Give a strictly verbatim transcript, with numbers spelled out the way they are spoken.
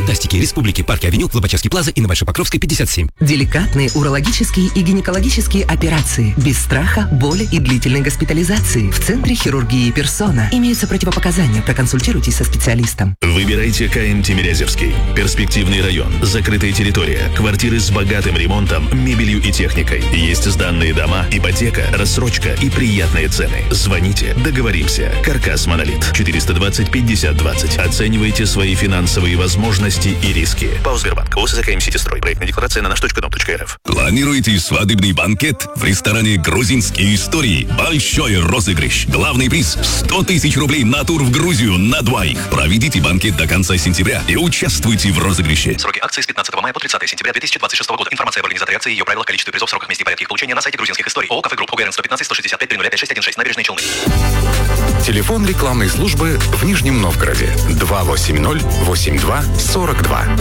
фантастики, Республики, Парки Авеню, Лобачевский Плаза и на Большой-Покровской пятьдесят семь. Деликатные урологические и гинекологические операции. Без страха, боли и длительной госпитализации. В Центре хирургии «Персона». Имеются противопоказания. Проконсультируйтесь со специалистом. Выбирайте КМ Тимирязевский. Перспективный район, закрытая территория, квартиры с богатым ремонтом, мебелью и техникой. Есть сданные дома, ипотека, рассрочка и приятные цены. Звоните, договоримся. Каркас Монолит. четыреста двадцать пятьдесят двадцать. Оценивайте свои финансовые возможности и риски. ПАО Сбербанк. ОСЗ КМ Ситистрой. Проектная декларация на наш точка дом точка РФ. Планируете свадебный банкет в ресторане «Грузинские истории»? Большой розыгрыш. Главный приз – сто тысяч рублей на тур в Грузию на двоих. Проведите банкет до конца сентября и участвуйте в розыгрыше. Сроки акции с пятнадцатого мая по тридцатое сентября две тысячи двадцать шестого года. Информация об организаторе акции, ее правилах, количестве призов, сроках, месте и порядке их получения на сайте грузинских историй. ООО «Кафе Групп». УГРН сто пятнадцать сто шестьдесят пять три ноль пять шесть один шесть. Набережные Челны. Телефон рекламной службы в Нижнем Новгороде два восемь ноль восемь два сорок два.